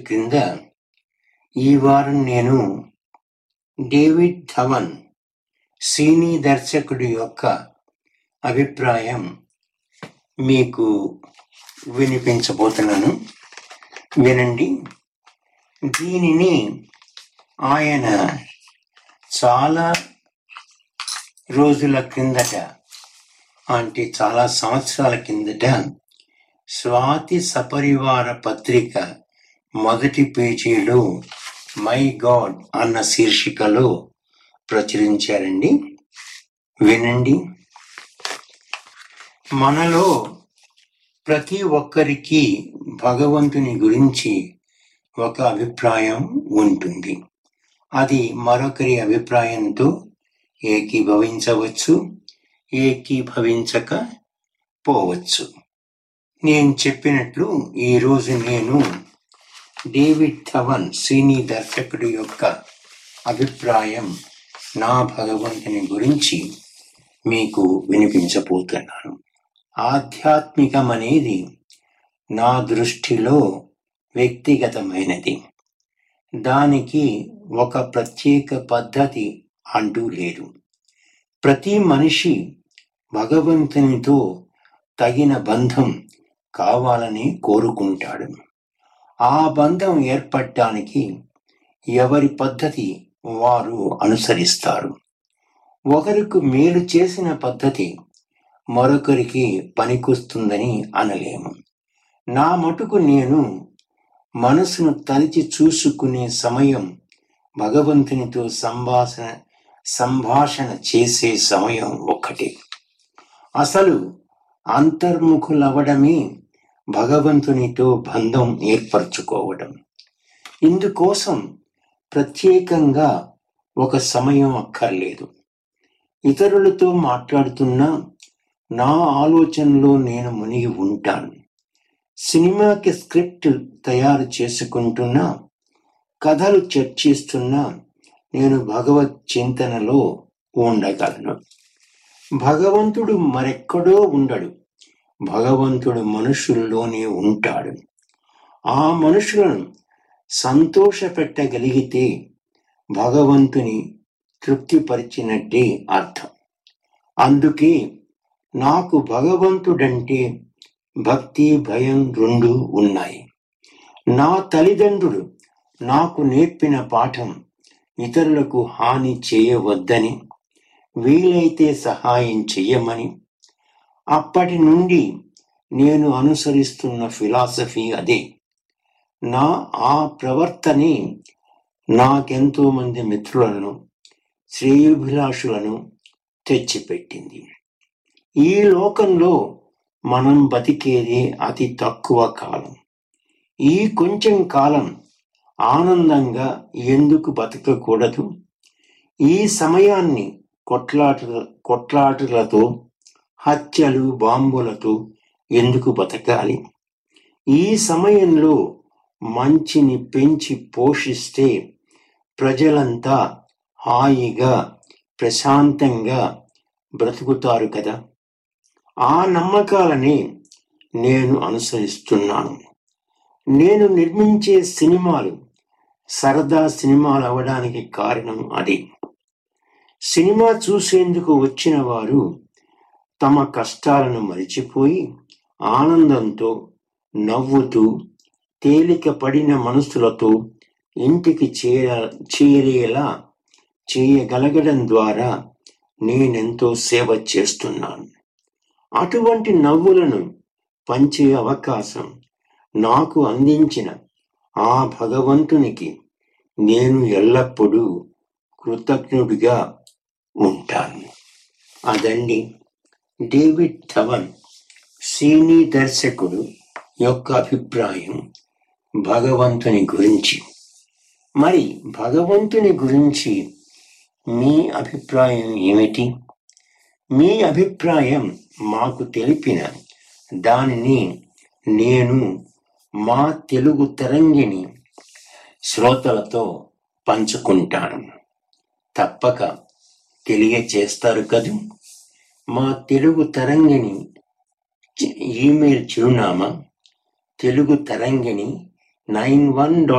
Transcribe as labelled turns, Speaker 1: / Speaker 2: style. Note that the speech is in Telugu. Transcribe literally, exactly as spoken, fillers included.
Speaker 1: క్రింద ఈ వారం నేను డేవిడ్ ధవన్ సినీ దర్శకుడి యొక్క అభిప్రాయం మీకు వినిపించబోతున్నాను. వినండి. దీనిని ఆయన చాలా రోజుల క్రిందట, అంటే చాలా సంవత్సరాల కిందట స్వాతి సపరివార పత్రిక మొదటి పేజీలో మై గాడ్ అన్న శీర్షికలో ప్రచురించారండి. వినండి. మనలో ప్రతి ఒక్కరికి భగవంతుని గురించి ఒక అభిప్రాయం ఉంటుంది. అది మరొకరి అభిప్రాయంతో ఏకీభవించవచ్చు, ఏకీభవించకపోవచ్చు. నేను చెప్పినట్లు ఈరోజు నేను డేవిడ్ ధవన్ సినీ దర్శకుడి యొక్క అభిప్రాయం నా భగవంతుని గురించి మీకు వినిపించబోతున్నాను. ఆధ్యాత్మికం అనేది నా దృష్టిలో వ్యక్తిగతమైనది. దానికి ఒక ప్రత్యేక పద్ధతి అంటూ లేదు. ప్రతి మనిషి భగవంతునితో తగిన బంధం కావాలని కోరుకుంటాడు. ఆ బంధం ఏర్పడటానికి ఎవరి పద్ధతి వారు అనుసరిస్తారు. ఒకరికి మేలు చేసిన పద్ధతి మరొకరికి పనికొస్తుందని అనలేము. నా మటుకు నేను మనసును తలిచి చూసుకునే సమయం భగవంతునితో సంభాషణ సంభాషణ చేసే సమయం ఒక్కటే. అసలు అంతర్ముఖులవడమే భగవంతునితో బంధం ఏర్పరచుకోవడం. ఇందుకోసం ప్రత్యేకంగా ఒక సమయం అక్కర్లేదు. ఇతరులతో మాట్లాడుతున్నా నా ఆలోచనలో నేను మునిగి ఉంటాను. సినిమాకి స్క్రిప్ట్ తయారు చేసుకుంటున్నా, కథలు చర్చిస్తున్నా నేను భగవత్ చింతనలో ఉండగలను. భగవంతుడు మరెక్కడో ఉండడు. భగవంతుడు మనుషుల్లోనే ఉంటాడు. ఆ మనుషులను సంతోషపెట్టగలిగితే భగవంతుని తృప్తిపరిచినట్టే అర్థం. అందుకే నాకు భగవంతుడంటే భక్తి, భయం రెండు ఉన్నాయి. నా తల్లిదండ్రులు నాకు నేర్పిన పాఠం ఇతరులకు హాని చేయవద్దని, వీలైతే సహాయం చెయ్యమని. అప్పటి నుండి నేను అనుసరిస్తున్న ఫిలాసఫీ అదే. నా ఆ ప్రవర్తనే నాకెంతో మంది మిత్రులను, శ్రేయోభిలాషులను తెచ్చిపెట్టింది. ఈ లోకంలో మనం బతికేది అతి తక్కువ కాలం. ఈ కొంచెం కాలం ఆనందంగా ఎందుకు బతకకూడదు? ఈ సమయాన్ని కొట్లాట కొట్లాటలతో హత్యలు, బాంబులతో ఎందుకు బతకాలి? ఈ సమయంలో మంచిని పెంచి పోషిస్తే ప్రజలంతా హాయిగా, ప్రశాంతంగా బ్రతుకుతారు కదా. ఆ నమ్మకాలని నేను అనుసరిస్తున్నాను. నేను నిర్మించే సినిమాలు సరదా సినిమాలు అవడానికి కారణం అదే. సినిమా చూసేందుకు వచ్చిన వారు తమ కష్టాలను మరిచిపోయి ఆనందంతో, నవ్వుతూ, తేలిక పడిన మనసులతో ఇంటికి చేర చేరేలా చేయగలగడం ద్వారా నేనెంతో సేవ చేస్తున్నాను. అటువంటి నవ్వులను పంచే అవకాశం నాకు అందించిన ఆ భగవంతునికి నేను ఎల్లప్పుడూ కృతజ్ఞుడిగా ఉంటాను. అదండి డేవిడ్ ధవన్ సినీ దర్శకుడు యొక్క అభిప్రాయం భగవంతుని గురించి. మరి భగవంతుని గురించి మీ అభిప్రాయం ఏమిటి? మీ అభిప్రాయం మాకు తెలిపిన దానిని నేను మా తెలుగు తరంగిణి శ్రోతలతో పంచుకుంటాను. తప్పక తెలియచేస్తారు కదూ. మా తెలుగు తరంగిణి ఈమెయిల్ చిరునామా తెలుగు తరంగిణి నైన్ వన్